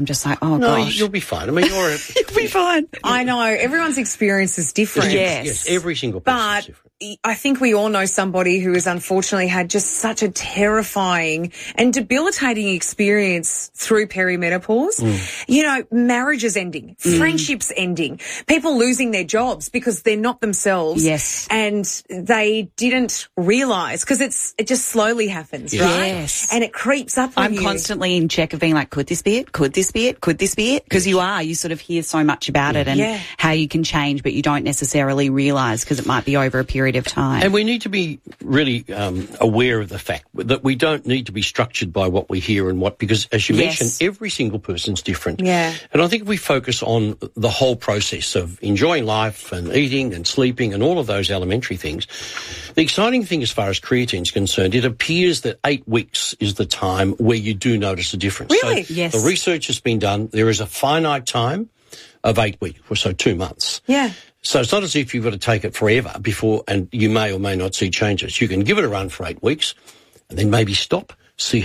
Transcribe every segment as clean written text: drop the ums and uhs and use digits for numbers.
I'm just like, oh, No, gosh. you'll be fine. I mean, You'll be fine. I know. Everyone's experience is different. Yes, every single person is different. I think we all know somebody who has unfortunately had just such a terrifying and debilitating experience through perimenopause. You know, marriages ending, friendships ending, people losing their jobs because they're not themselves. Yes. And they didn't realise, because it just slowly happens, right? Yes. And it creeps up on I'm you. constantly in check of being like, could this be it? Could this be it? Could this be it? Because you sort of hear so much about it and how you can change, but you don't necessarily realise because it might be over a period of time. And we need to be really aware of the fact that we don't need to be structured by what we hear and because, as you mentioned, every single person's different. Yeah. And I think if we focus on the whole process of enjoying life and eating and sleeping and all of those elementary things, the exciting thing as far as creatine is concerned, it appears that 8 weeks is the time where you do notice a difference. Really? So Yes. the research has been done. There is a finite time of 8 weeks, or so 2 months. Yeah. So it's not as if you've got to take it forever before, and you may or may not see changes. You can give it a run for 8 weeks and then maybe stop, see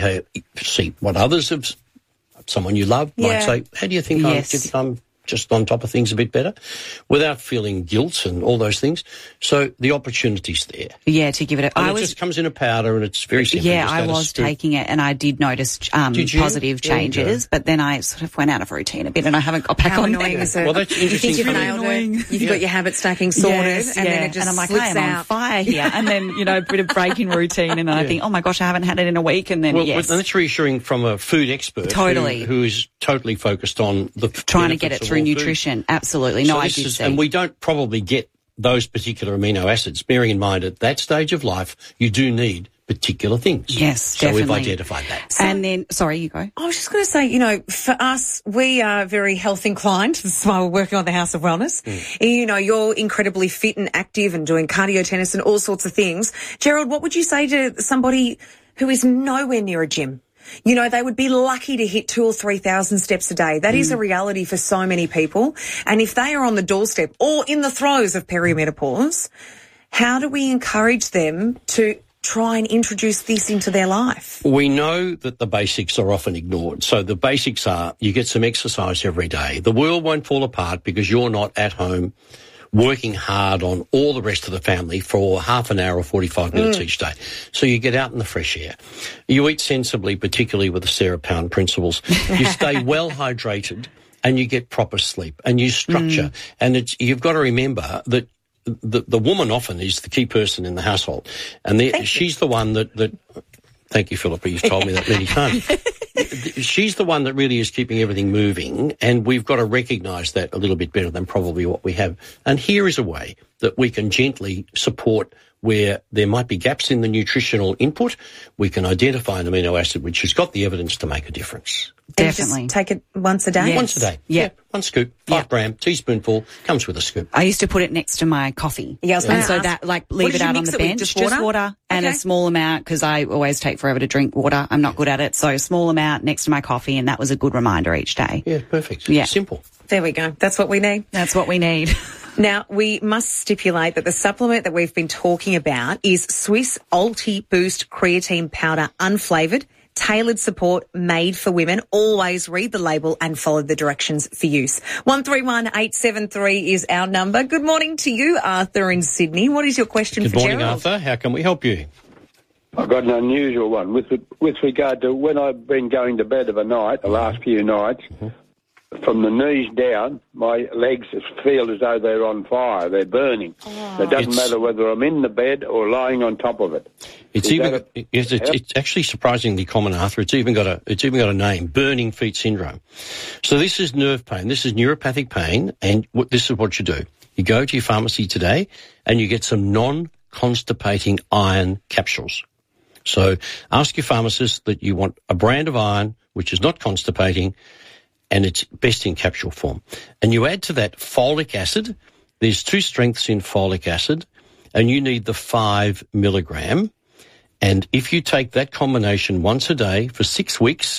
what others have, someone you love might say, how do you think I'm just on top of things a bit better, without feeling guilt and all those things. So the opportunity's there. Yeah, to give it a... And it just comes in a powder and it's very simple. Yeah, I was taking it and I did notice positive changes, but then I sort of went out of routine a bit and I haven't got back How on annoying there. is it? Well, that's interesting. You think you've nailed it. You've got your habit stacking sorted, and then it just and I'm like, slips I am out. on fire here. And then, a bit of break in routine and I think, oh my gosh, I haven't had it in a week. And then, and that's reassuring from a food expert who is totally focused on the trying to get it through nutrition. Absolutely. No, I did see. And we don't probably get those particular amino acids, bearing in mind at that stage of life, you do need particular things. Yes, so definitely. we've identified that. And then, sorry, you go. I was just going to say, for us, we are very health inclined. This is why we're working on the House of Wellness. You're incredibly fit and active and doing cardio, tennis and all sorts of things. Gerald, what would you say to somebody who is nowhere near a gym? They would be lucky to hit 2,000 or 3,000 steps a day. That is a reality for so many people. And if they are on the doorstep or in the throes of perimenopause, how do we encourage them to try and introduce this into their life? We know that the basics are often ignored. So the basics are you get some exercise every day. The world won't fall apart because you're not at home working hard on all the rest of the family for half an hour or 45 minutes each day. So you get out in the fresh air. You eat sensibly, particularly with the Sarah Pound principles. You stay well hydrated and you get proper sleep and you structure. And you've got to remember that the woman often is the key person in the household. And she's the one that thank you, Philippa, you've told me that many times. She's the one that really is keeping everything moving, and we've got to recognise that a little bit better than probably what we have. And here is a way that we can gently support where there might be gaps in the nutritional input. We can identify an amino acid which has got the evidence to make a difference. Definitely. And just take it once a day? Yes. Once a day. Yeah. 1 scoop, 5 gram, teaspoonful, comes with a scoop. I used to put it next to my coffee. Yeah, I was going and to so ask, that, leave it out on the bench. Just water and a small amount, because I always take forever to drink water. I'm not good at it. So a small amount next to my coffee, and that was a good reminder each day. Yeah, perfect. Yeah. Simple. There we go. That's what we need. That's what we need. Now, we must stipulate that the supplement that we've been talking about is Swiss Ulti Boost Creatine Powder Unflavoured, tailored support made for women. Always read the label and follow the directions for use. 131873 is our number. Good morning to you, Arthur in Sydney. What is your question for Gerald? Good morning, Arthur. How can we help you? I've got an unusual one with regard to when I've been going to bed of a night, the last few nights, from the knees down, my legs feel as though they're on fire. They're burning. It doesn't matter whether I'm in the bed or lying on top of it. It's actually surprisingly common, Arthur. It's even got a name: burning feet syndrome. So this is nerve pain. This is neuropathic pain, and this is what you do: you go to your pharmacy today, and you get some non-constipating iron capsules. So ask your pharmacist that you want a brand of iron which is not constipating, and it's best in capsule form. And you add to that folic acid. There's 2 strengths in folic acid, and you need the 5 milligram. And if you take that combination once a day for 6 weeks,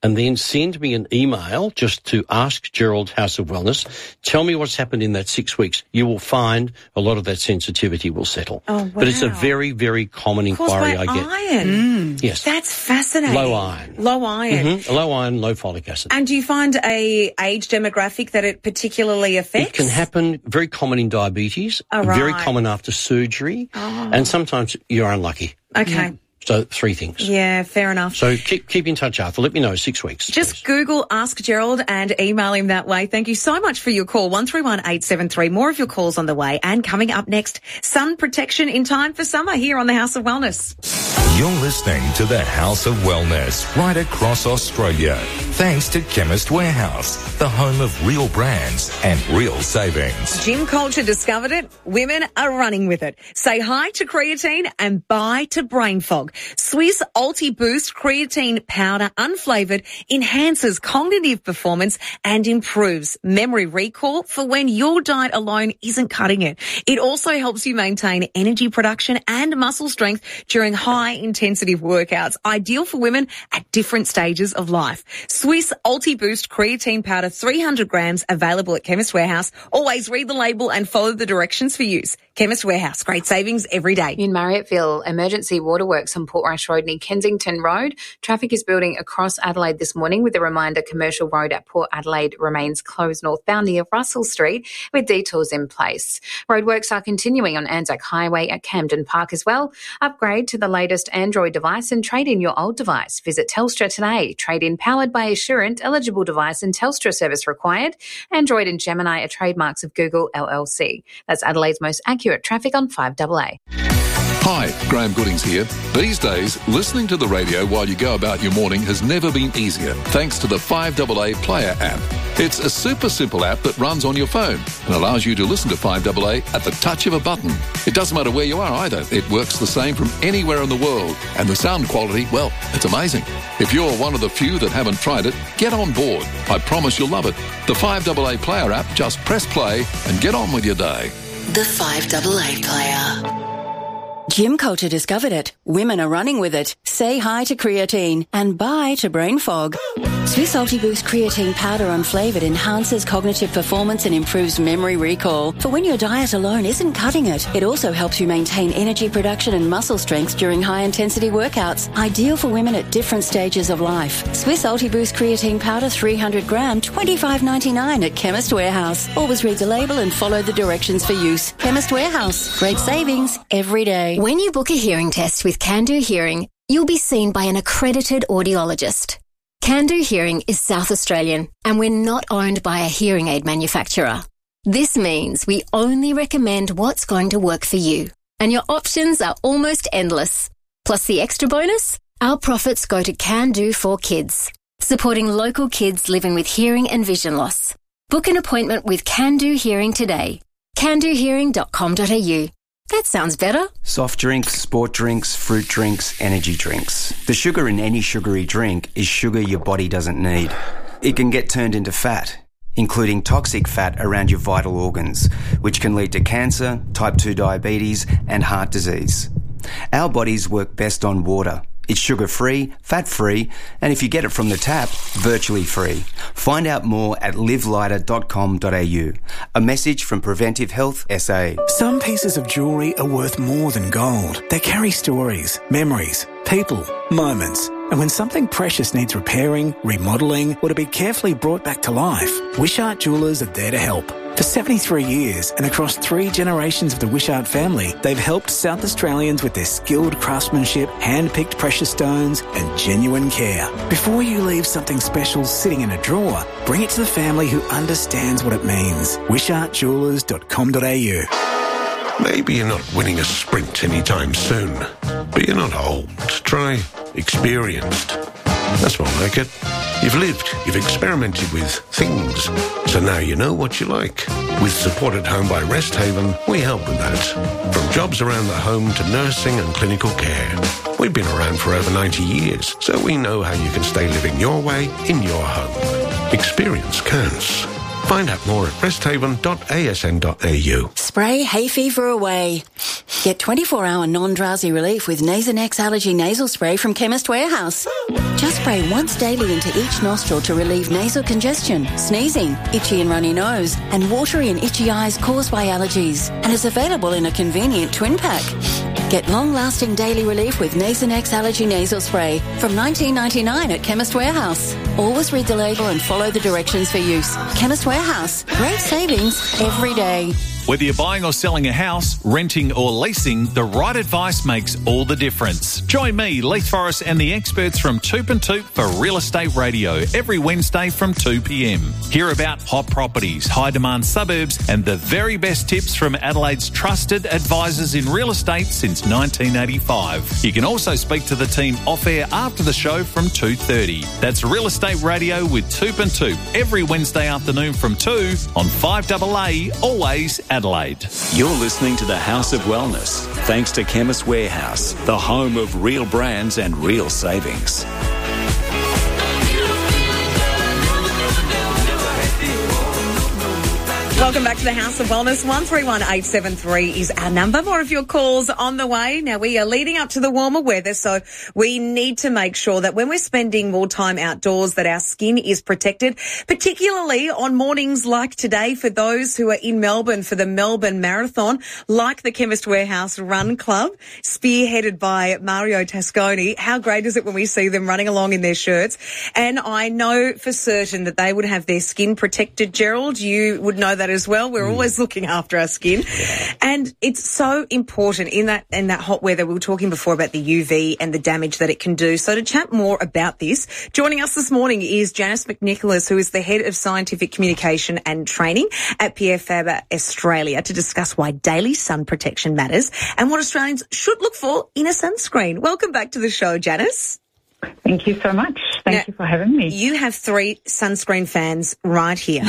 and then send me an email just to Ask Gerald House of Wellness. Tell me what's happened in that 6 weeks. You will find a lot of that sensitivity will settle. Oh, wow. But it's a very, very common inquiry I get. Iron. Yes. That's fascinating. Low iron. Low iron. Low iron, low folic acid. And do you find a age demographic that it particularly affects? It can happen, very common in diabetes, very common after surgery, and sometimes you're unlucky. Okay. So 3 things. Yeah, fair enough. So keep in touch, Arthur. Let me know 6 weeks. Just please. Google Ask Gerald and email him that way. Thank you so much for your call. 131873. More of your calls on the way. And coming up next, sun protection in time for summer here on the House of Wellness. You're listening to the House of Wellness right across Australia. Thanks to Chemist Warehouse, the home of real brands and real savings. Gym culture discovered it. Women are running with it. Say hi to creatine and bye to brain fog. Swiss Ulti-Boost creatine powder unflavoured enhances cognitive performance and improves memory recall for when your diet alone isn't cutting it. It also helps you maintain energy production and muscle strength during high-intensity workouts, ideal for women at different stages of life. Swiss Ulti-Boost creatine powder, 300 grams, available at Chemist Warehouse. Always read the label and follow the directions for use. Chemist Warehouse, great savings every day. In Marriotteville, emergency waterworks on Portrush Road near Kensington Road. Traffic is building across Adelaide this morning with a reminder Commercial Road at Port Adelaide remains closed northbound near Russell Street with detours in place. Roadworks are continuing on Anzac Highway at Camden Park as well. Upgrade to the latest Android device and trade in your old device. Visit Telstra today. Trade in powered by Assurant, eligible device and Telstra service required. Android and Gemini are trademarks of Google LLC. That's Adelaide's most accurate traffic on 5AA. Hi, Graham Goodings here. These days, listening to the radio while you go about your morning has never been easier, thanks to the 5AA Player app. It's a super simple app that runs on your phone and allows you to listen to 5AA at the touch of a button. It doesn't matter where you are either. It works the same from anywhere in the world. And the sound quality, well, it's amazing. If you're one of the few that haven't tried it, get on board. I promise you'll love it. The 5AA Player app, just press play and get on with your day. The 5AA Player. Gym culture discovered it. Women are running with it. Say hi to creatine and bye to brain fog. Swiss Ulti-Boost creatine powder unflavoured enhances cognitive performance and improves memory recall for when your diet alone isn't cutting it. It also helps you maintain energy production and muscle strength during high-intensity workouts, ideal for women at different stages of life. Swiss Ulti-Boost creatine powder, 300 gram, $25.99 at Chemist Warehouse. Always read the label and follow the directions for use. Chemist Warehouse. Great savings every day. When you book a hearing test with Can Do Hearing, you'll be seen by an accredited audiologist. Can Do Hearing is South Australian, and we're not owned by a hearing aid manufacturer. This means we only recommend what's going to work for you, and your options are almost endless. Plus the extra bonus, our profits go to Can Do for Kids, supporting local kids living with hearing and vision loss. Book an appointment with Can Do Hearing today. candohearing.com.au. That sounds better. Soft drinks, sport drinks, fruit drinks, energy drinks. The sugar in any sugary drink is sugar your body doesn't need. It can get turned into fat, including toxic fat around your vital organs, which can lead to cancer, type 2 diabetes, and heart disease. Our bodies work best on water. It's sugar-free, fat-free, and if you get it from the tap, virtually free. Find out more at livelighter.com.au. A message from Preventive Health SA. Some pieces of jewellery are worth more than gold. They carry stories, memories, people, moments. And when something precious needs repairing, remodelling, or to be carefully brought back to life, Wishart Jewellers are there to help. For 73 years and across 3 generations of the Wishart family, they've helped South Australians with their skilled craftsmanship, hand-picked precious stones and genuine care. Before you leave something special sitting in a drawer, bring it to the family who understands what it means. WishartJewellers.com.au. Maybe you're not winning a sprint anytime soon, but you're not old. Try experienced. That's more like it. You've lived, you've experimented with things, so now you know what you like. With Support at Home by Rest Haven, we help with that. From jobs around the home to nursing and clinical care. We've been around for over 90 years, so we know how you can stay living your way in your home. Experience counts. Find out more at resthaven.asn.au. Spray hay fever away. Get 24-hour non-drowsy relief with Nasonex Allergy Nasal Spray from Chemist Warehouse. Just spray once daily into each nostril to relieve nasal congestion, sneezing, itchy and runny nose, and watery and itchy eyes caused by allergies. And is available in a convenient twin pack. Get long-lasting daily relief with Nasonex Allergy Nasal Spray from $19.99 at Chemist Warehouse. Always read the label and follow the directions for use. Chemist Warehouse. Great savings every day. Whether you're buying or selling a house, renting or leasing, the right advice makes all the difference. Join me, Leith Forrest, and the experts from Toop and Toop for Real Estate Radio every Wednesday from 2 p.m. Hear about hot properties, high-demand suburbs, and the very best tips from Adelaide's trusted advisors in real estate since 1985. You can also speak to the team off-air after the show from 2:30. That's Real Estate Radio with Toop and Toop every Wednesday afternoon from 2 on 5AA, always Adelaide. You're listening to the House of Wellness, thanks to Chemist Warehouse, the home of real brands and real savings. Welcome back to the House of Wellness. 131873 is our number. More of your calls on the way. Now, we are leading up to the warmer weather, so we need to make sure that when we're spending more time outdoors that our skin is protected, particularly on mornings like today for those who are in Melbourne for the Melbourne Marathon, like the Chemist Warehouse Run Club, spearheaded by Mario Tasconi. How great is it when we see them running along in their shirts? And I know for certain that they would have their skin protected. Gerald, you would know that as well. We're always looking after our skin. And it's so important in that hot weather. We were talking before about the UV and the damage that it can do. So to chat more about this, joining us this morning is Janice McNicholas, who is the Head of Scientific Communication and Training at PFAB Australia, to discuss why daily sun protection matters and what Australians should look for in a sunscreen. Welcome back to the show, Janice. Thank you so much. Thank you for having me. You have 3 sunscreen fans right here.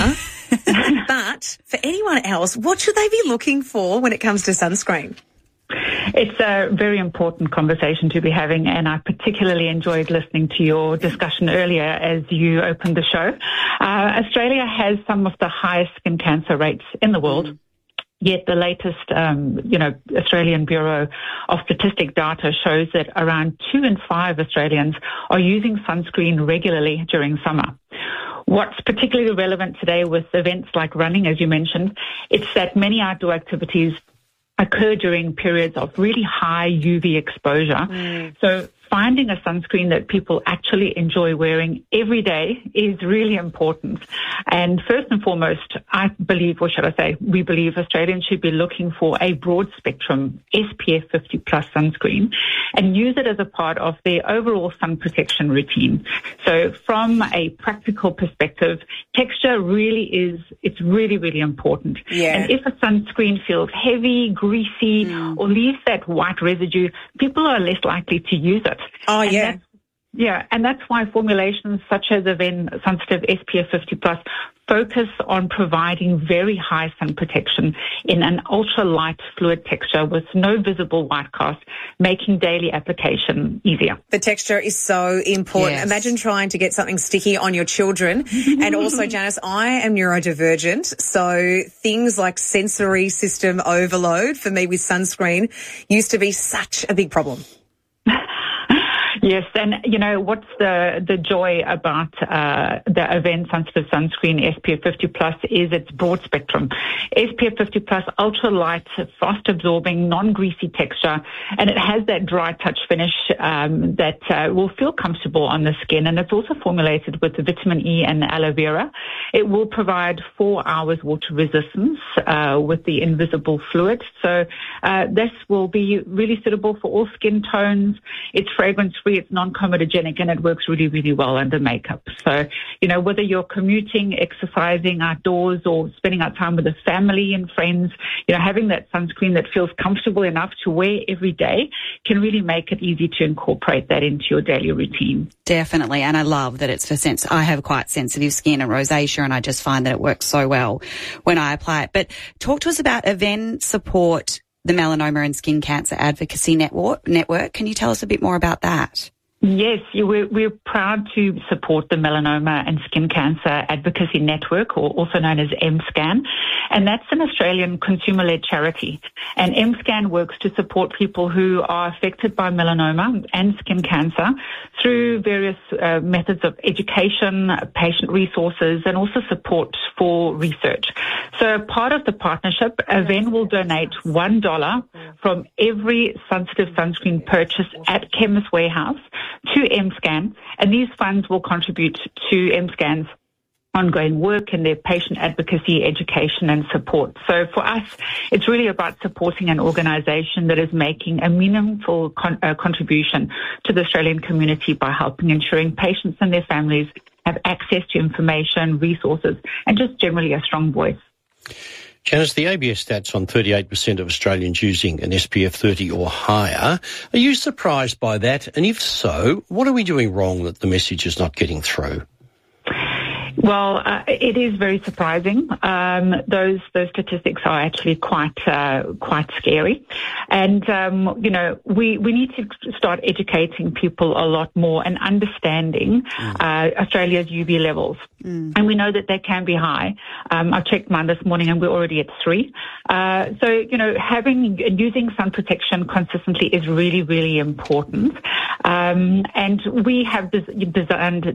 But for anyone else, what should they be looking for when it comes to sunscreen? It's a very important conversation to be having, and I particularly enjoyed listening to your discussion earlier as you opened the show. Australia has some of the highest skin cancer rates in the world. Yet the latest, Australian Bureau of Statistic data shows that around 2 in 5 Australians are using sunscreen regularly during summer. What's particularly relevant today with events like running, as you mentioned, it's that many outdoor activities occur during periods of really high UV exposure. So finding a sunscreen that people actually enjoy wearing every day is really important. And first and foremost, we believe Australians should be looking for a broad spectrum SPF 50 plus sunscreen and use it as a part of their overall sun protection routine. So from a practical perspective, texture really important. Yeah. And if a sunscreen feels heavy, greasy, or leaves that white residue, people are less likely to use it. Oh, yeah. And that's why formulations such as Aven Sensitive SPF 50 Plus focus on providing very high sun protection in an ultra-light fluid texture with no visible white cast, making daily application easier. The texture is so important. Yes. Imagine trying to get something sticky on your children. And also, Janice, I am neurodivergent, so things like sensory system overload for me with sunscreen used to be such a big problem. Yes, and what's the joy about the Aven Sensitive Sunscreen SPF 50 Plus is its broad spectrum. SPF 50 Plus ultra light, fast absorbing, non-greasy texture, and it has that dry touch finish that will feel comfortable on the skin. And it's also formulated with vitamin E and aloe vera. It will provide 4 hours water resistance with the invisible fluid. So this will be really suitable for all skin tones. It's fragrance-free, it's non-comedogenic, and it works really, really well under makeup. So, whether you're commuting, exercising outdoors, or spending our time with the family and friends, having that sunscreen that feels comfortable enough to wear every day can really make it easy to incorporate that into your daily routine. Definitely, and I love that it's for I have quite sensitive skin and rosacea, and I just find that it works so well when I apply it. But talk to us about Aven Support, the Melanoma and Skin Cancer Advocacy Network. Can you tell us a bit more about that? Yes, we're proud to support the Melanoma and Skin Cancer Advocacy Network, or also known as MSCAN, and that's an Australian consumer-led charity. And MSCAN works to support people who are affected by melanoma and skin cancer through various methods of education, patient resources, and also support for research. So part of the partnership, Aven will donate $1 from every sensitive sunscreen purchase at Chemist Warehouse to MSCAN, and these funds will contribute to MSCAN's ongoing work and their patient advocacy, education and support. So for us, it's really about supporting an organisation that is making a meaningful contribution to the Australian community by helping ensuring patients and their families have access to information, resources, and just generally a strong voice. Janice, the ABS stats on 38% of Australians using an SPF 30 or higher. Are you surprised by that? And if so, what are we doing wrong that the message is not getting through? Well, it is very surprising. Those statistics are actually quite scary, and we need to start educating people a lot more and understanding Australia's UV levels. And we know that they can be high. I checked mine this morning, and we're already at 3. Having and using sun protection consistently is really, really important. And we have designed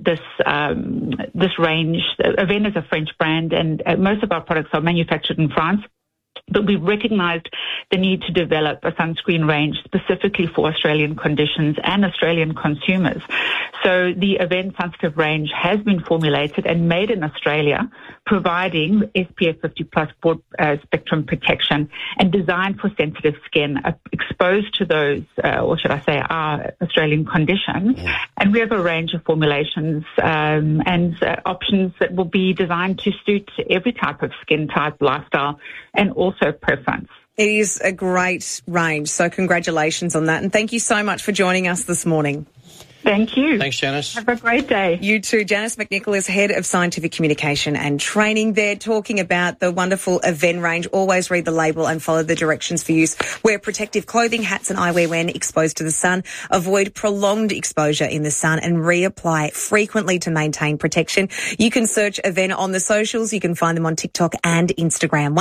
this range. Aven is a French brand, and most of our products are manufactured in France. But we recognised the need to develop a sunscreen range specifically for Australian conditions and Australian consumers. So the Aven Sensitive range has been formulated and made in Australia, providing SPF 50 plus broad spectrum protection and designed for sensitive skin exposed to those, or should I say, our Australian conditions. And we have a range of formulations and options that will be designed to suit every type of skin type, lifestyle, and also preference. It is a great range, so congratulations on that. And thank you so much for joining us this morning. Thank you. Thanks, Janice. Have a great day. You too. Janice McNichol, Head of Scientific Communication and Training there, talking about the wonderful Aven range. Always read the label and follow the directions for use. Wear protective clothing, hats and eyewear when exposed to the sun. Avoid prolonged exposure in the sun and reapply frequently to maintain protection. You can search Aven on the socials. You can find them on TikTok and Instagram.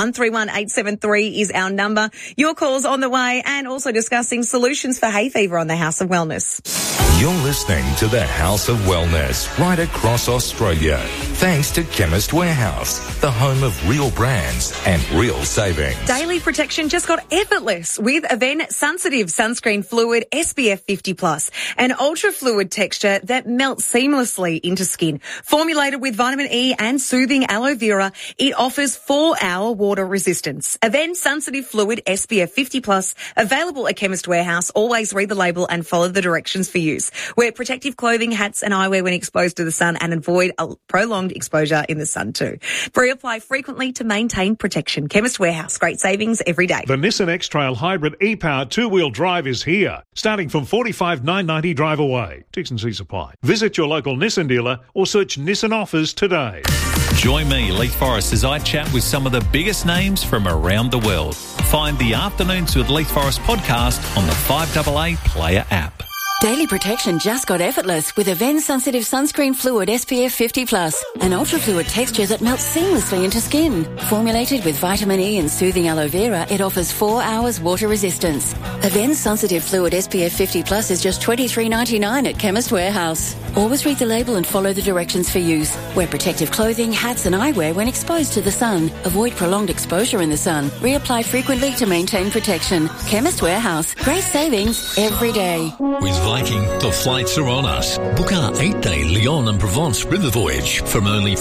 131873 is our number. Your call's on the way, and also discussing solutions for hay fever on the House of Wellness. You're listening to the House of Wellness right across Australia. Thanks to Chemist Warehouse, the home of real brands and real savings. Daily protection just got effortless with Aven Sensitive Sunscreen Fluid SPF 50+, an ultra fluid texture that melts seamlessly into skin. Formulated with vitamin E and soothing aloe vera, it offers 4-hour water resistance. Aven Sensitive Fluid SPF 50+, available at Chemist Warehouse. Always read the label and follow the directions for use. Wear protective clothing, hats and eyewear when exposed to the sun, and avoid a prolonged exposure in the sun too. Reapply frequently to maintain protection. Chemist Warehouse. Great savings every day. The Nissan X-Trail Hybrid e-Power 2-wheel drive is here, starting from $45,990 drive away. T&Cs apply. Visit your local Nissan dealer or search Nissan offers today. Join me, Leith Forrest, as I chat with some of the biggest names from around the world. Find the Afternoons with Leith Forrest podcast on the 5AA Player app. Daily protection just got effortless with Aven Sensitive Sunscreen Fluid SPF 50+, an ultra-fluid texture that melts seamlessly into skin. Formulated with vitamin E and soothing aloe vera, it offers 4 hours water resistance. Aven Sensitive Fluid SPF 50+ is just $23.99 at Chemist Warehouse. Always read the label and follow the directions for use. Wear protective clothing, hats and eyewear when exposed to the sun. Avoid prolonged exposure in the sun. Reapply frequently to maintain protection. Chemist Warehouse. Great savings every day. With Viking, the flights are on us. Book our 8-day Lyon and Provence river voyage from only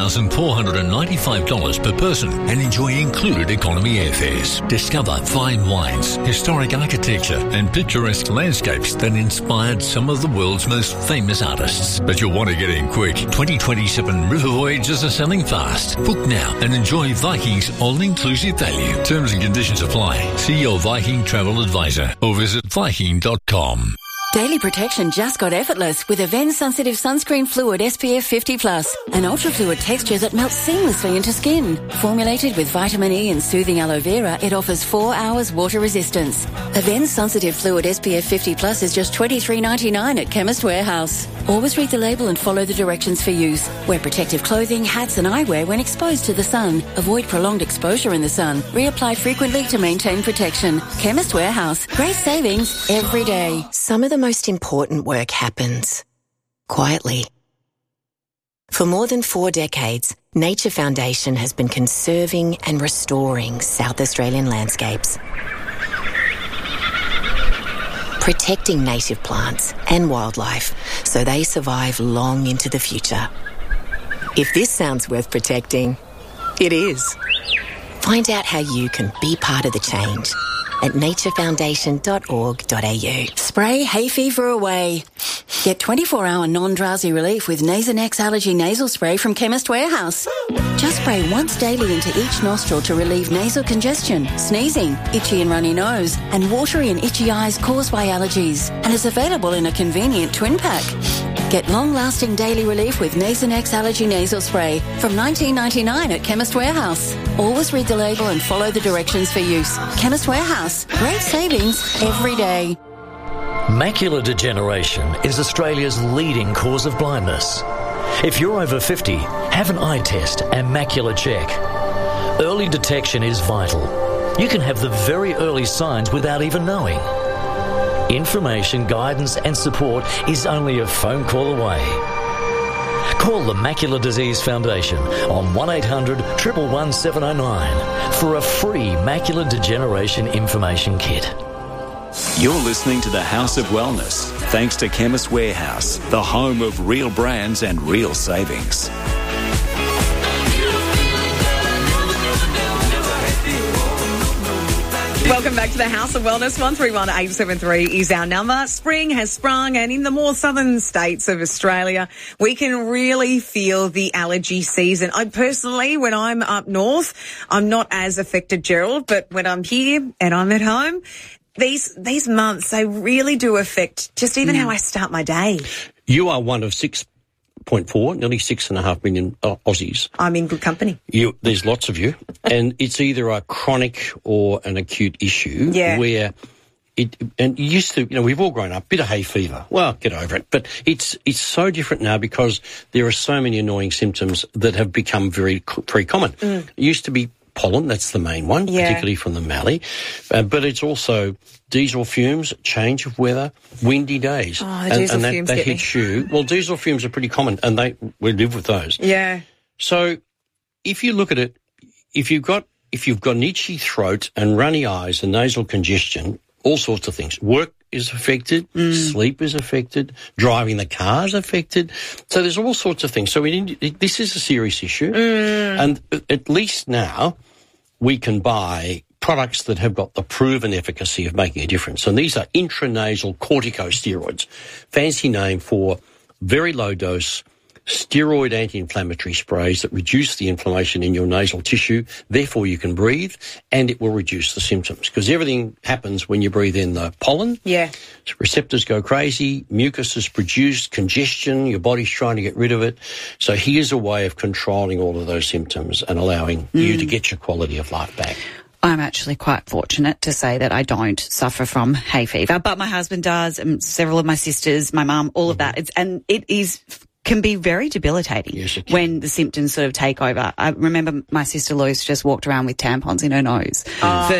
$5,495 per person and enjoy included economy airfares. Discover fine wines, historic architecture and picturesque landscapes that inspired some of the world's most famous artists. But you'll want to get in quick. 2027 river voyages are selling fast. Book now and enjoy Viking's all-inclusive value. Terms and conditions apply. See your Viking travel advisor or visit Viking.com. Daily protection just got effortless with Avène Sensitive Sunscreen Fluid SPF 50+, an ultra-fluid texture that melts seamlessly into skin. Formulated with vitamin E and soothing aloe vera, it offers 4 hours water resistance. Avène Sensitive Fluid SPF 50+ is just $23.99 at Chemist Warehouse. Always read the label and follow the directions for use. Wear protective clothing, hats and eyewear when exposed to the sun. Avoid prolonged exposure in the sun. Reapply frequently to maintain protection. Chemist Warehouse. Great savings every day. Some of the most important work happens quietly. For more than 4 decades, Nature Foundation has been conserving and restoring South Australian landscapes, protecting native plants and wildlife so they survive long into the future. If this sounds worth protecting, it is. Find out how you can be part of the change at naturefoundation.org.au. Spray hay fever away. Get 24-hour non-drowsy relief with Nasonex Allergy Nasal Spray from Chemist Warehouse. Just spray once daily into each nostril to relieve nasal congestion, sneezing, itchy and runny nose, and watery and itchy eyes caused by allergies. And is available in a convenient twin pack. Get long-lasting daily relief with Nasonex Allergy Nasal Spray from $19.99 at Chemist Warehouse. Always read the label and follow the directions for use. Chemist Warehouse. Great savings every day. Macular degeneration is Australia's leading cause of blindness. If you're over 50, have an eye test and macular check. Early detection is vital. You can have the very early signs without even knowing. Information, guidance and support is only a phone call away. Call the Macular Disease Foundation on 1800 111 709 for a free macular degeneration information kit. You're listening to the House of Wellness, thanks to Chemist Warehouse, the home of real brands and real savings. Welcome back to the House of Wellness. 131873 is our number. Spring has sprung, and in the more southern states of Australia, we can really feel the allergy season. I personally, when I'm up north, I'm not as affected, Gerald, but when I'm here and I'm at home, these months, they really do affect just even how I start my day. You are one of 6.4, nearly 6.5 million Aussies. I'm in good company. There's lots of you, and it's either a chronic or an acute issue where and used to, we've all grown up, bit of hay fever. Well, get over it. But it's so different now because there are so many annoying symptoms that have become very common. It used to be pollen, that's the main one, particularly from the mallee. But it's also diesel fumes, change of weather, windy days. Oh, the diesel fumes that hits you. Well, diesel fumes are pretty common, and we live with those. Yeah. So if you look at it, if you've got an itchy throat and runny eyes and nasal congestion, all sorts of things. Work is affected, sleep is affected, driving the car is affected. So there's all sorts of things. So this is a serious issue. And at least now we can buy products that have got the proven efficacy of making a difference. And these are intranasal corticosteroids, fancy name for very low dose steroid anti-inflammatory sprays that reduce the inflammation in your nasal tissue. Therefore, you can breathe, and it will reduce the symptoms because everything happens when you breathe in the pollen. Yeah. So receptors go crazy, mucus is produced, congestion, your body's trying to get rid of it. So here's a way of controlling all of those symptoms and allowing you to get your quality of life back. I'm actually quite fortunate to say that I don't suffer from hay fever, but my husband does, and several of my sisters, my mum, all of that. It can be very debilitating when the symptoms sort of take over. I remember my sister Luce just walked around with tampons in her nose for,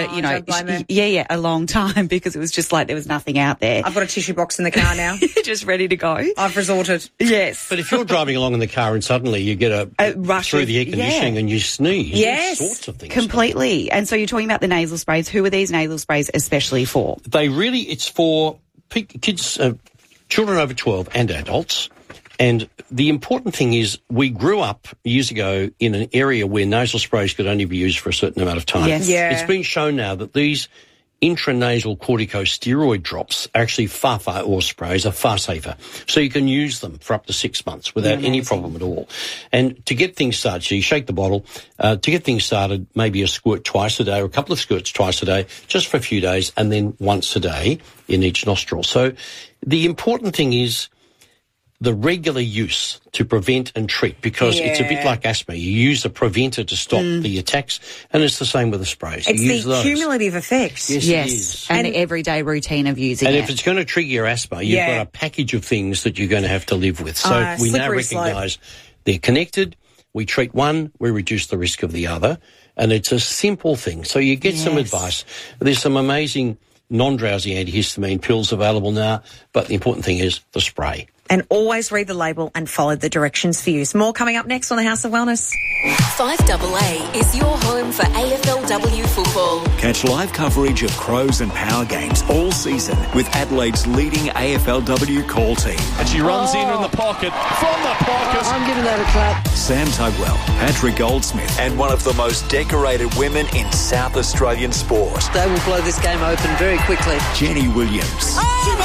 a long time because it was just like there was nothing out there. I've got a tissue box in the car now. Just ready to go. I've resorted. Yes. But if you're driving along in the car and suddenly you get a rush through the air conditioning and you sneeze, yes, all sorts of things. Completely. And so you're talking about the nasal sprays. Who are these nasal sprays especially for? It's for kids, children over 12 and adults. And the important thing is we grew up years ago in an area where nasal sprays could only be used for a certain amount of time. Yes. Yeah. It's been shown now that these intranasal corticosteroid drops or sprays are far safer. So you can use them for up to 6 months without any problem at all. And to get things started, so you shake the bottle, to get things started, maybe a squirt twice a day or a couple of squirts twice a day, just for a few days, and then once a day in each nostril. So The important thing is the regular use to prevent and treat, because it's a bit like asthma. You use a preventer to stop the attacks, and it's the same with the sprays. It's use the cumulative effects. Yes, it is. And the everyday routine of using and it. if it's going to trigger your asthma, you've got a package of things that you're going to have to live with. So we now recognise they're connected. We treat one, we reduce the risk of the other, and it's a simple thing. So you get some advice. There's some amazing non-drowsy antihistamine pills available now, but the important thing is the spray. And always read the label and follow the directions for use. More coming up next on the House of Wellness. 5AA is your home for AFLW football. Catch live coverage of Crows and Power games all season with Adelaide's leading AFLW call team. And she runs in the pocket, from the pocket. I'm giving that a clap. Sam Tugwell, Patrick Goldsmith, and one of the most decorated women in South Australian sport. They will blow this game open very quickly. Jenny Williams.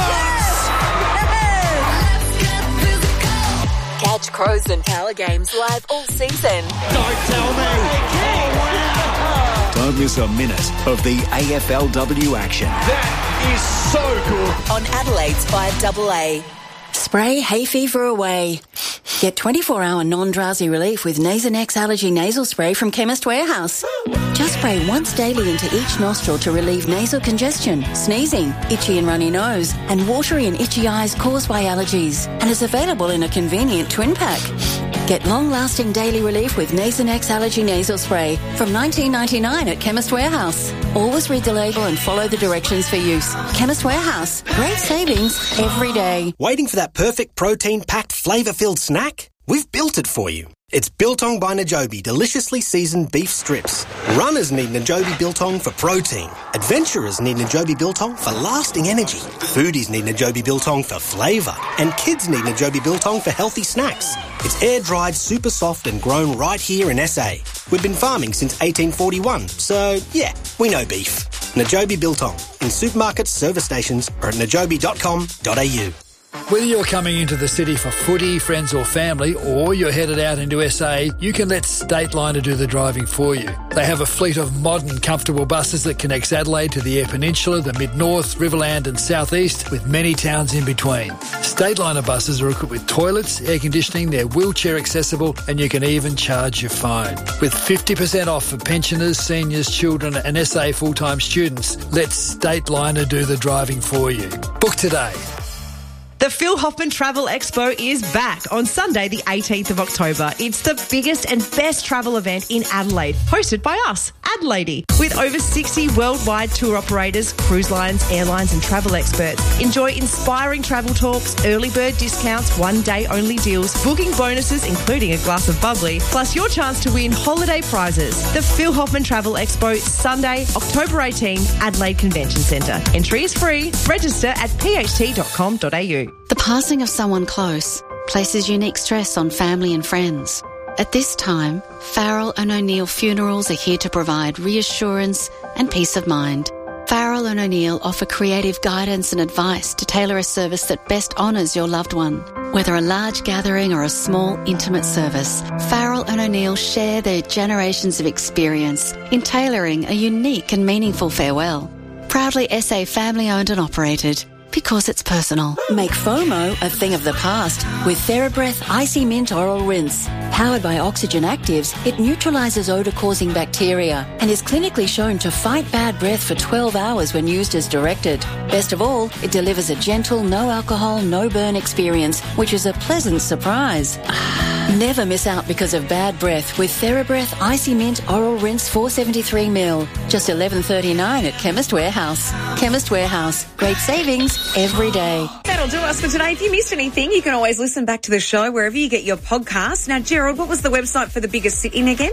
Catch Crows and Power games live all season. Don't tell me. Don't miss a minute of the AFLW action. That is so good. On Adelaide's 5AA. Spray hay fever away. Get 24-hour non-drowsy relief with Nasonex Allergy Nasal Spray from Chemist Warehouse. Just spray once daily into each nostril to relieve nasal congestion, sneezing, itchy and runny nose, and watery and itchy eyes caused by allergies. And is available in a convenient twin pack. Get long-lasting daily relief with Nasonex Allergy Nasal Spray from $19.99 at Chemist Warehouse. Always read the label and follow the directions for use. Chemist Warehouse. Great savings every day. Waiting for that perfect protein-packed, flavour-filled snack? We've built it for you. It's Biltong by Najobi deliciously seasoned beef strips. Runners need Najobi Biltong for protein. Adventurers need Najobi Biltong for lasting energy. Foodies need Najobi Biltong for flavour. And kids need Najobi Biltong for healthy snacks. It's air-dried, super soft and grown right here in SA. We've been farming since 1841, so yeah, we know beef. Najobi Biltong. In supermarkets, service stations or at najobi.com.au. Whether you're coming into the city for footy, friends or family, or you're headed out into SA, you can let Stateliner do the driving for you. They have a fleet of modern, comfortable buses that connects Adelaide to the Eyre Peninsula, the Mid-North, Riverland and South East, with many towns in between. Stateliner buses are equipped with toilets, air conditioning, they're wheelchair accessible, and you can even charge your phone. With 50% off for pensioners, seniors, children and SA full-time students, let Stateliner do the driving for you. Book today. The Phil Hoffman Travel Expo is back on Sunday, the 18th of October. It's the biggest and best travel event in Adelaide, hosted by us, Adelaide, with over 60 worldwide tour operators, cruise lines, airlines and travel experts. Enjoy inspiring travel talks, early bird discounts, one-day only deals, booking bonuses including a glass of bubbly, plus your chance to win holiday prizes. The Phil Hoffman Travel Expo, Sunday, October 18, Adelaide Convention Centre. Entry is free. Register at pht.com.au. The passing of someone close places unique stress on family and friends. At this time, Farrell and O'Neill Funerals are here to provide reassurance and peace of mind. Farrell and O'Neill offer creative guidance and advice to tailor a service that best honours your loved one. Whether a large gathering or a small, intimate service, Farrell and O'Neill share their generations of experience in tailoring a unique and meaningful farewell. Proudly SA family-owned and operated. Because it's personal. Make FOMO a thing of the past with TheraBreath Icy Mint Oral Rinse. Powered by Oxygen Actives, it neutralises odour-causing bacteria and is clinically shown to fight bad breath for 12 hours when used as directed. Best of all, it delivers a gentle, no-alcohol, no-burn experience, which is a pleasant surprise. Never miss out because of bad breath with TheraBreath Icy Mint Oral Rinse 473ml. Just $11.39 at Chemist Warehouse. Chemist Warehouse. Great savings every day. That'll do us for today. If you missed anything, you can always listen back to the show wherever you get your podcasts. Now, Gerald, what was the website for the biggest sit-in again?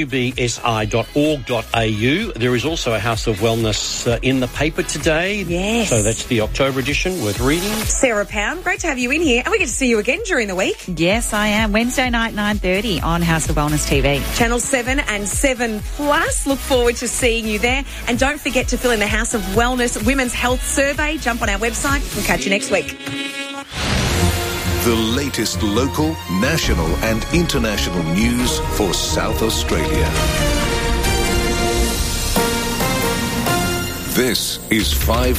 wbsi.org.au. There is also a House of Wellness in the paper today. Yes. So that's the October edition, worth reading. Sarah Pound, great to have you in here. And we get to see you again during the week. Yes, I am. Wednesday night, 9:30 on House of Wellness TV. Channel 7 and 7+. Look forward to seeing you there. And don't forget to fill in the House of Wellness Women's Health Survey. Jump on our website. We'll catch you next week. The latest local, national and international news for South Australia. This is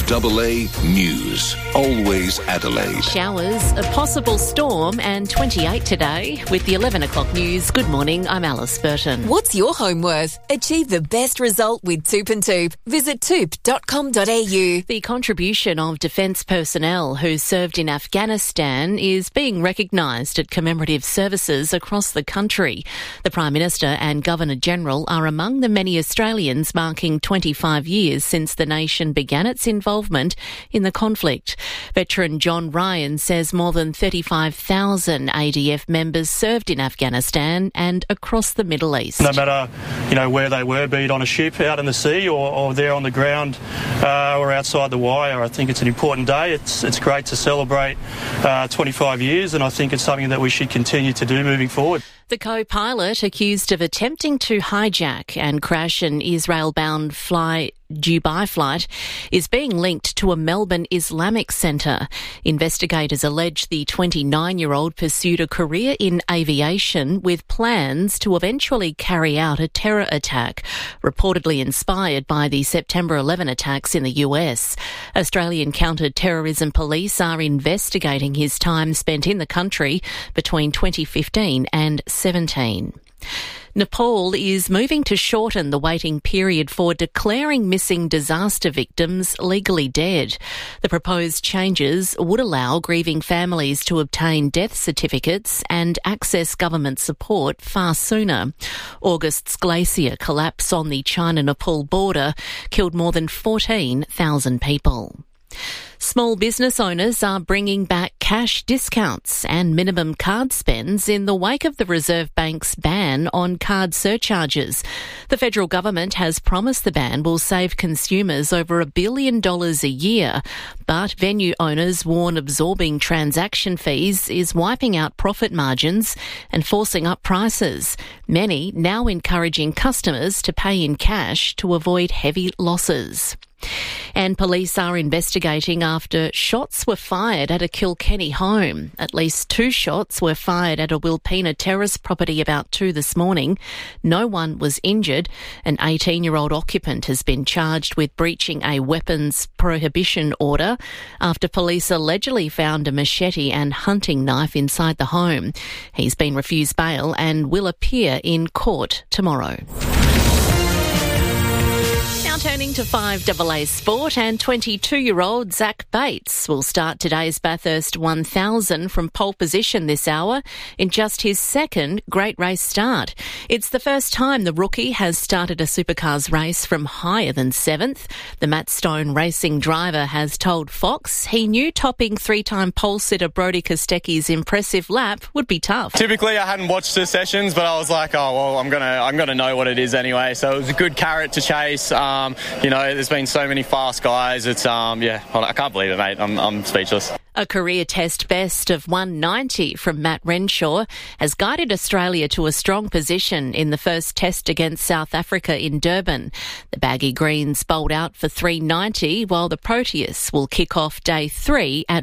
5AA News. Always Adelaide. Showers, a possible storm and 28 today. With the 11 o'clock news, good morning, I'm Alice Burton. What's your home worth? Achieve the best result with Toop and Toop. Visit toop.com.au. The contribution of defence personnel who served in Afghanistan is being recognised at commemorative services across the country. The Prime Minister and Governor-General are among the many Australians marking 25 years since the nation began its involvement in the conflict. Veteran John Ryan says more than 35,000 ADF members served in Afghanistan and across the Middle East. No matter, where they were, be it on a ship out in the sea or there on the ground or outside the wire, I think it's an important day. It's great to celebrate 25 years, and I think it's something that we should continue to do moving forward. The co-pilot accused of attempting to hijack and crash an Israel-bound Dubai flight is being linked to a Melbourne Islamic centre. Investigators allege the 29-year-old pursued a career in aviation with plans to eventually carry out a terror attack, reportedly inspired by the September 11 attacks in the US. Australian counter-terrorism police are investigating his time spent in the country between 2015 and 2017. Nepal is moving to shorten the waiting period for declaring missing disaster victims legally dead. The proposed changes would allow grieving families to obtain death certificates and access government support far sooner. August's glacier collapse on the China-Nepal border killed more than 14,000 people. Small business owners are bringing back cash discounts and minimum card spends in the wake of the Reserve Bank's ban on card surcharges. The federal government has promised the ban will save consumers over $1 billion a year, but venue owners warn absorbing transaction fees is wiping out profit margins and forcing up prices. Many now encouraging customers to pay in cash to avoid heavy losses. And police are investigating after shots were fired at a Kilkenny home. At least 2 shots were fired at a Wilpena Terrace property about 2 this morning. No one was injured. An 18-year-old occupant has been charged with breaching a weapons prohibition order after police allegedly found a machete and hunting knife inside the home. He's been refused bail and will appear in court tomorrow. Turning to 5AA Sport, and 22-year-old Zach Bates will start today's Bathurst 1000 from pole position this hour in just his second Great Race start. It's the first time the rookie has started a supercars race from higher than 7th. The Matt Stone racing driver has told Fox he knew topping 3-time pole sitter Brodie Kostecki's impressive lap would be tough. Typically I hadn't watched the sessions, but I was like, I'm gonna know what it is anyway. So it was a good carrot to chase. There's been so many fast guys. It's, I can't believe it, mate. I'm speechless. A career test best of 190 from Matt Renshaw has guided Australia to a strong position in the first test against South Africa in Durban. The Baggy Greens bowled out for 390, while the Proteus will kick off day 3 at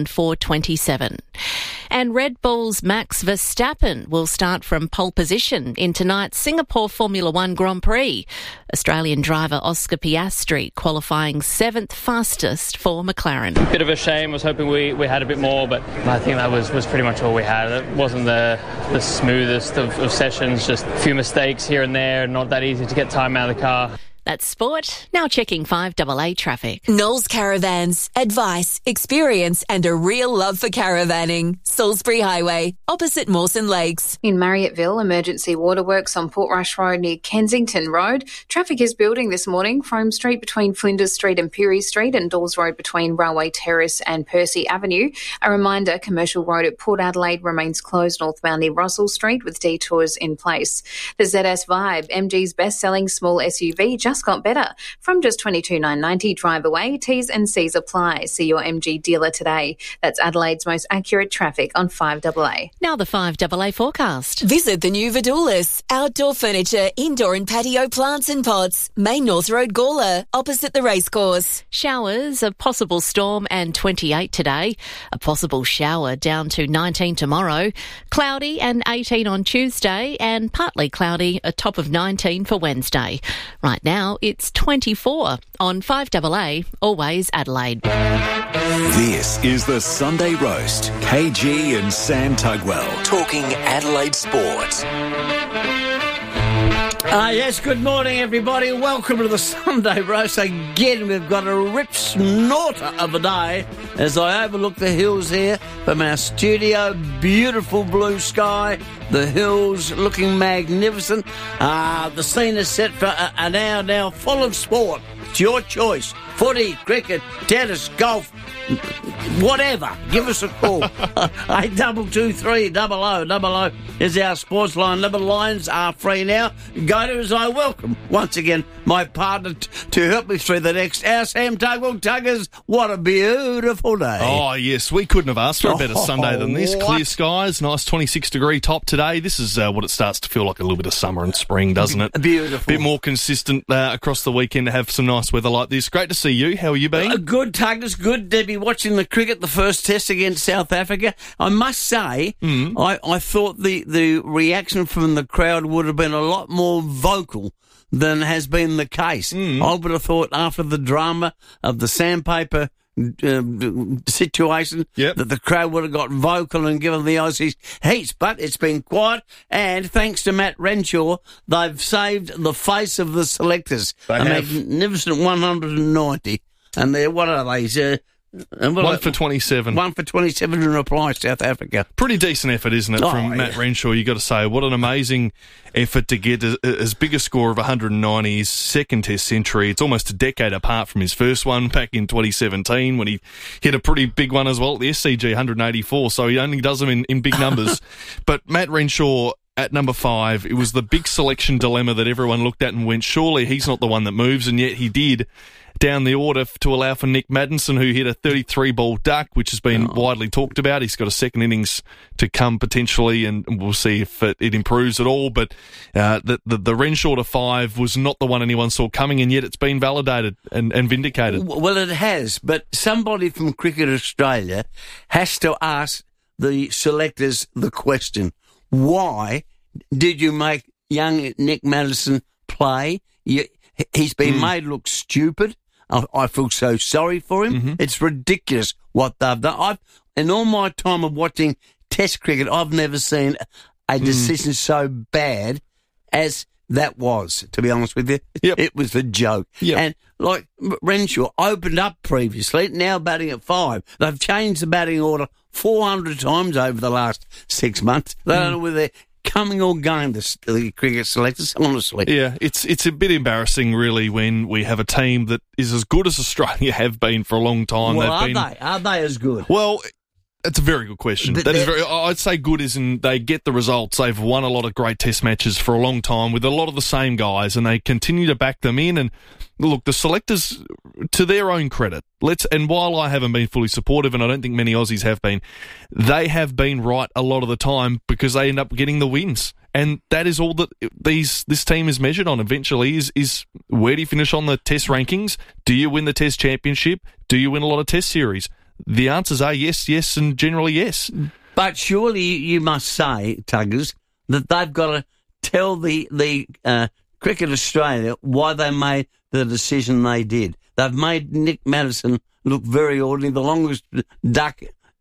1-for-27. And Red Bull's Max Verstappen will start from pole position in tonight's Singapore Formula One Grand Prix. Australian driver Oscar Piastri qualifying 7th fastest for McLaren. Bit of a shame. I was hoping we had a bit more, but I think that was pretty much all we had. It wasn't the smoothest of sessions, just a few mistakes here and there, not that easy to get time out of the car. That's sport. Now checking 5AA traffic. Knowles Caravans. Advice, experience and a real love for caravanning. Salisbury Highway, opposite Mawson Lakes. In Marriotteville, emergency waterworks on Portrush Road near Kensington Road. Traffic is building this morning. Frome Street between Flinders Street and Pirie Street, and Dawes Road between Railway Terrace and Percy Avenue. A reminder, Commercial Road at Port Adelaide remains closed northbound near Russell Street with detours in place. The ZS Vibe, MG's best-selling small SUV, just got better. From just $22,990 drive away, T's and C's apply. See your MG dealer today. That's Adelaide's most accurate traffic on 5AA. Now the 5AA forecast. Visit the new Vidoulis. Outdoor furniture, indoor and patio plants and pots. Main North Road, Gawler, opposite the racecourse. Showers, a possible storm and 28 today. A possible shower down to 19 tomorrow. Cloudy and 18 on Tuesday, and partly cloudy, a top of 19 for Wednesday. Right now, now it's 24 on 5AA, always Adelaide. This is the Sunday Roast. KG and Sam Tugwell talking Adelaide sport. Yes, good morning, everybody. Welcome to the Sunday Roast. Again, we've got a rip snorter of a day as I overlook the hills here from our studio. Beautiful blue sky, the hills looking magnificent. The scene is set for an hour now full of sport. It's your choice. Footy, cricket, tennis, golf, whatever. Give us a call. 8223 0000 is our sports line. The lines are free now. Go to as I welcome once again my partner to help me through the next hour, Sam Tugwell. Tuggers, what a beautiful day. Oh, yes, we couldn't have asked for a better Sunday than this. What? Clear skies, nice 26-degree top today. This is what it starts to feel like a little bit of summer and spring, doesn't it? Beautiful. Bit more consistent across the weekend to have some nice weather like this. Great to see you. How are you been? Good, Tuggers, good. Debbie, watching the cricket, the first test against South Africa. I must say, I thought the reaction from the crowd would have been a lot more vocal than has been the case. I would have thought after the drama of the sandpaper situation that the crowd would have got vocal and given the Aussies heaps, but it's been quiet, and thanks to Matt Renshaw, they've saved the face of the selectors. They have. Magnificent 190, and they're, what are they? 1 for 27. 1 for 27 in reply, South Africa. Pretty decent effort, isn't it, from Matt Renshaw? You got to say, what an amazing effort to get as big a score of 190, his second Test century. It's almost a decade apart from his first one back in 2017 when he hit a pretty big one as well at the SCG, 184. So he only does them in big numbers. But Matt Renshaw at number 5, it was the big selection dilemma that everyone looked at and went, surely he's not the one that moves, and yet he did. Down the order to allow for Nick Maddinson, who hit a 33-ball duck, which has been widely talked about. He's got a second innings to come potentially, and we'll see if it improves at all. But the Renshaw to 5 was not the one anyone saw coming, and yet it's been validated and vindicated. Well, it has, but somebody from Cricket Australia has to ask the selectors the question, why did you make young Nick Maddinson play? He's been made look stupid. I feel so sorry for him. It's ridiculous what they've done. In all my time of watching Test cricket, I've never seen a decision so bad as that was, to be honest with you. It was a joke. And like Renshaw opened up previously, now batting at 5. They've changed the batting order 400 times over the last 6 months. They don't know whether they're coming or going, the cricket selectors, honestly. Yeah, it's a bit embarrassing, really, when we have a team that is as good as Australia have been for a long time. Well, are they as good? Well, it's a very good question. That is I'd say good as in they get the results. They've won a lot of great Test matches for a long time with a lot of the same guys, and they continue to back them in. And look, the selectors, to their own credit, and while I haven't been fully supportive, and I don't think many Aussies have been, they have been right a lot of the time because they end up getting the wins. And that is all that this team is measured on eventually is where do you finish on the Test rankings? Do you win the Test championship? Do you win a lot of Test series? The answers are yes, yes, and generally yes. But surely you must say, Tuggers, that they've got to tell the Cricket Australia why they made the decision they did. They've made Nick Maddinson look very ordinary, the longest duck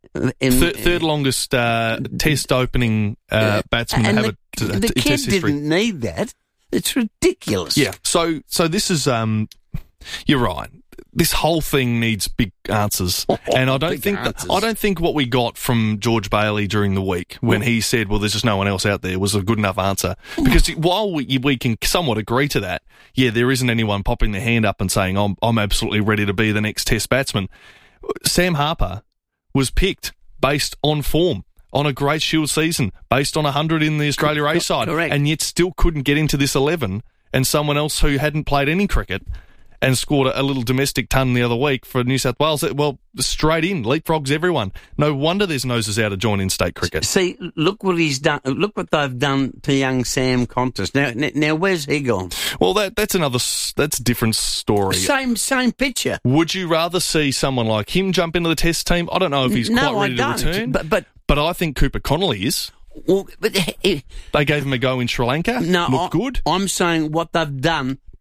third longest Test opening batsman to have a the kid Test history. Didn't need that. It's ridiculous. Yeah. So this is you're right. This whole thing needs big answers, and I don't think what we got from George Bailey during the week when he said, "Well, there's just no one else out there," was a good enough answer. Because while we can somewhat agree to that, there isn't anyone popping their hand up and saying, "I'm absolutely ready to be the next Test batsman." Sam Harper was picked based on form, on a great Shield season, based on 100 in the Australia A side, and yet still couldn't get into this 11. And someone else who hadn't played any cricket and scored a little domestic ton the other week for New South Wales, well, straight in, leapfrogs everyone. No wonder there's noses out of joint in state cricket. See, look what he's done. Look what they've done to young Sam Qantas. Now where's he gone? Well, that's a different story. Same picture. Would you rather see someone like him jump into the Test team? I don't know if he's quite ready to return. But I think Cooper Connolly is. Well, they gave him a go in Sri Lanka. No, looked good. I'm saying what they've done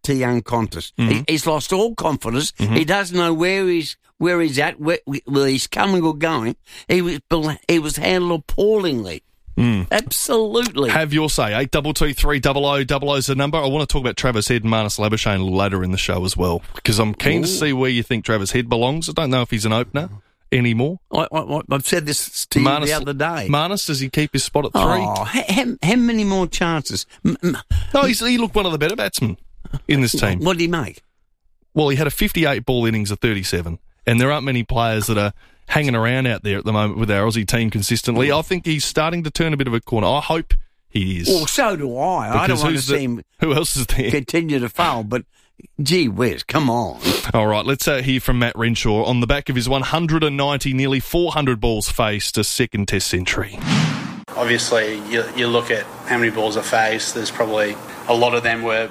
to young Qantas. He's lost all confidence. He doesn't know where he's at, where he's coming or going. He was handled appallingly. Absolutely. Have your say. 8223 is the number. I want to talk about Travis Head and Marnus Labuschagne a little later in the show as well, because I'm keen to see where you think Travis Head belongs. I don't know if he's an opener anymore. I've said this to you the other day. Marnus, does he keep his spot at 3? Oh, how many more chances? He looked one of the better batsmen in this team. What did he make? Well, he had a 58 ball innings of 37, and there aren't many players that are hanging around out there at the moment with our Aussie team consistently. I think he's starting to turn a bit of a corner. I hope he is. Well, so do I. I don't want to see him who else is there? Continue to fail, but gee whiz, come on. All right, let's hear from Matt Renshaw on the back of his 190, nearly 400 balls faced, a second Test century. Obviously, you look at how many balls are faced, there's probably a lot of them were